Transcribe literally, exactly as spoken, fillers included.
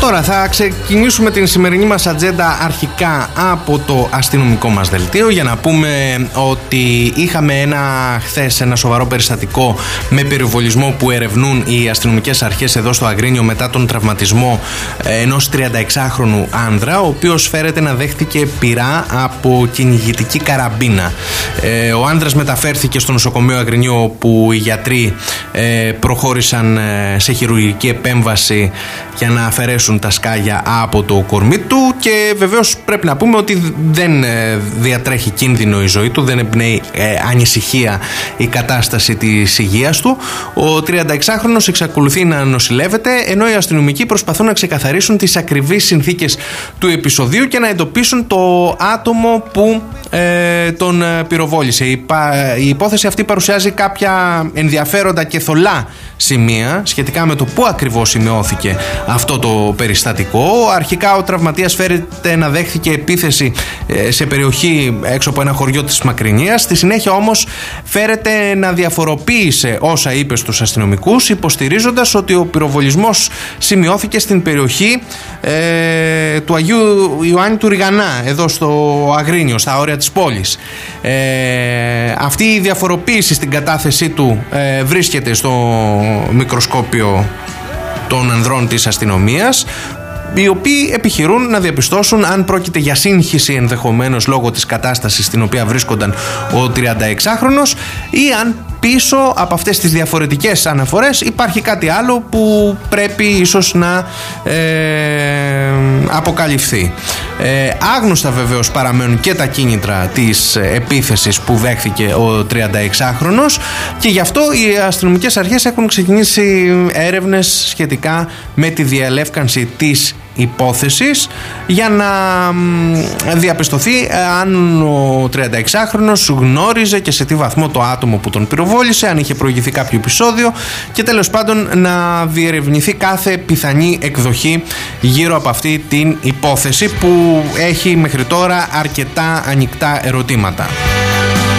Τώρα θα ξεκινήσουμε την σημερινή μας ατζέντα αρχικά από το αστυνομικό μας δελτίο για να πούμε ότι είχαμε ένα χθες ένα σοβαρό περιστατικό με πυροβολισμό που ερευνούν οι αστυνομικές αρχές εδώ στο Αγρίνιο μετά τον τραυματισμό ενός τριανταεξάχρονου άνδρα, ο οποίος φέρεται να δέχτηκε πυρά από κυνηγητική καραμπίνα. Ε, ο άνδρας μεταφέρθηκε στο νοσοκομείο Αγρινίου, όπου οι γιατροί ε, προχώρησαν σε χειρουργική επέμβαση για να αφαιρέσουν τα σκάγια από το κορμί του, και βεβαίως πρέπει να πούμε ότι δεν διατρέχει κίνδυνο η ζωή του, δεν εμπνέει ε, ανησυχία η κατάσταση της υγείας του. Ο τριανταεξάχρονος εξακολουθεί να νοσηλεύεται, ενώ οι αστυνομικοί προσπαθούν να ξεκαθαρίσουν τις ακριβείς συνθήκες του επεισοδίου και να εντοπίσουν το άτομο που ε, τον πυροβόλησε. Η, η υπόθεση αυτή παρουσιάζει κάποια ενδιαφέροντα και θολά σημεία σχετικά με το πού ακριβώς σημειώθηκε αυτό το περιστατικό. Αρχικά ο τραυματίας φέρεται να δέχθηκε επίθεση σε περιοχή έξω από ένα χωριό της Μακρινίας. Στη συνέχεια όμως φέρεται να διαφοροποίησε όσα είπε στους αστυνομικούς, υποστηρίζοντας ότι ο πυροβολισμός σημειώθηκε στην περιοχή ε, του Αγίου Ιωάννη του Ριγανά, εδώ στο Αγρίνιο, στα όρια της πόλης. Ε, αυτή η διαφοροποίηση στην κατάθεσή του ε, βρίσκεται στο μικροσκόπιο των ανδρών της αστυνομίας, οι οποίοι επιχειρούν να διαπιστώσουν αν πρόκειται για σύγχυση ενδεχομένως λόγω της κατάστασης στην οποία βρίσκονταν ο τριανταεξάχρονος, ή αν πίσω από αυτές τις διαφορετικές αναφορές υπάρχει κάτι άλλο που πρέπει ίσως να ε, αποκαλυφθεί. Ε, άγνωστα βεβαίως παραμένουν και τα κίνητρα της επίθεσης που δέχθηκε ο τριανταεξάχρονος, και γι' αυτό οι αστυνομικές αρχές έχουν ξεκινήσει έρευνες σχετικά με τη διαλεύκανση της υπόθεσης για να διαπιστωθεί αν ο τριανταεξάχρονος γνώριζε και σε τι βαθμό το άτομο που τον πυροβόλησε, αν είχε προηγηθεί κάποιο επεισόδιο, και τέλος πάντων να διερευνηθεί κάθε πιθανή εκδοχή γύρω από αυτή την υπόθεση που έχει μέχρι τώρα αρκετά ανοιχτά ερωτήματα.